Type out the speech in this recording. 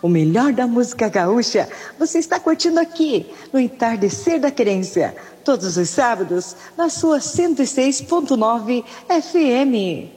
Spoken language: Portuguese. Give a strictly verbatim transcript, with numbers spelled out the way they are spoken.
O melhor da música gaúcha você está curtindo aqui no Entardecer da Querência, todos os sábados na sua cento e seis ponto nove F M.